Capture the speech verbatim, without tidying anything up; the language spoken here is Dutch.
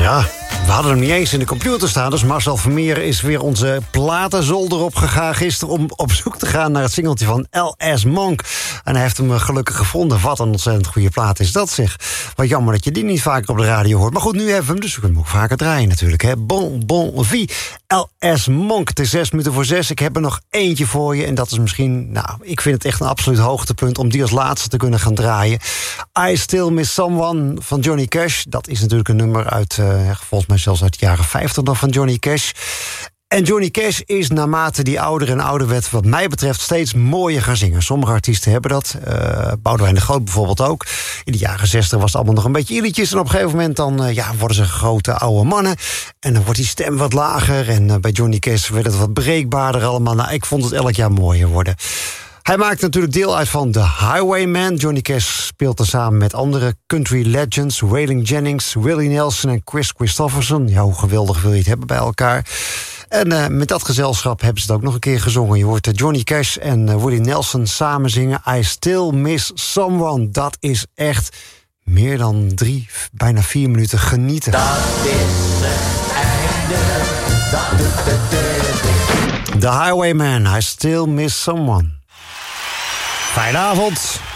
Ja, we hadden hem niet eens in de computer staan. Dus Marcel Vermeer is weer onze platenzolder opgegaan gisteren om op zoek te gaan naar het singeltje van L S Monk. En hij heeft hem gelukkig gevonden. Wat een ontzettend goede plaat is dat, zeg. Wat jammer dat je die niet vaker op de radio hoort. Maar goed, nu hebben we hem, dus we kunnen hem ook vaker draaien natuurlijk. Hè. Bon, bon, vie. L S Monk. Het is zes minuten voor zes. Ik heb er nog eentje voor je. En dat is misschien, nou, ik vind het echt een absoluut hoogtepunt om die als laatste te kunnen gaan draaien. I Still Miss Someone van Johnny Cash. Dat is natuurlijk een nummer uit, uh, volgens mij zelfs uit de jaren vijftig nog van Johnny Cash. En Johnny Cash is naarmate die ouder en ouder werd, wat mij betreft, steeds mooier gaan zingen. Sommige artiesten hebben dat. Uh, Boudewijn de Groot bijvoorbeeld ook. In de jaren zestig was het allemaal nog een beetje illetjes. En op een gegeven moment dan, uh, ja, worden ze grote oude mannen. En dan wordt die stem wat lager. En uh, bij Johnny Cash werd het wat breekbaarder allemaal. Nou, ik vond het elk jaar mooier worden. Hij maakt natuurlijk deel uit van The Highwayman. Johnny Cash speelt er samen met andere country legends. Waylon Jennings, Willie Nelson en Chris Christopherson. Ja, hoe geweldig wil je het hebben bij elkaar. En uh, met dat gezelschap hebben ze het ook nog een keer gezongen. Je hoort uh, Johnny Cash en uh, Willie Nelson samen zingen I Still Miss Someone. Dat is echt meer dan drie, bijna vier minuten genieten. Dat is het einde. Dat doet het deur. The Highwayman, I Still Miss Someone. Fijne avond.